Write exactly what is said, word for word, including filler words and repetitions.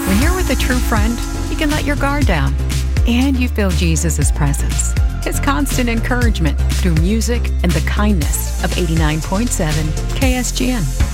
When you're with a true friend, you can let your guard down. And you feel Jesus' presence, His constant encouragement through music and the kindness of eighty-nine point seven K S G N.